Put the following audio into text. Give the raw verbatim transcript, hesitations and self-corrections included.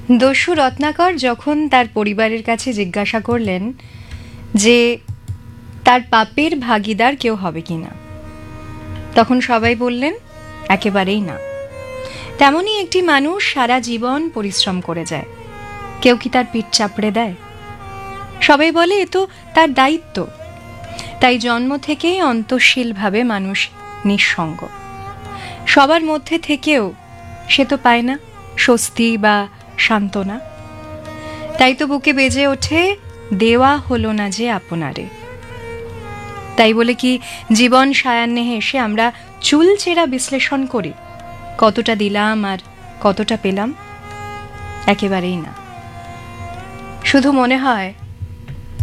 দস্যু রত্নাকর যখন তার পরিবারের কাছে জিজ্ঞাসা করলেন যে তার পাপের ভাগীদার কেউ হবে কিনা, তখন সবাই বললেন একেবারেই না। তেমনই একটি মানুষ সারা জীবন পরিশ্রম করে যায়, কেউ কি তার পিঠ চাপড়ে দেয়? সবাই বলে এ তো তার দায়িত্ব। তাই জন্ম থেকেই অন্তঃশীলভাবে মানুষ নিঃসঙ্গ। সবার মধ্যে থেকেও সে তো পায় না স্বস্তি বা সান্ত্বনা। তাই তো বুকে বেজে ওঠে দেওয়া হলো না যে আপনারে। তাই বলে কি জীবন সায়ান্নে এসে আমরা চুলচেরা বিশ্লেষণ করি কতটা দিলাম আর কতটা পেলাম? একেবারেই না। শুধু মনে হয়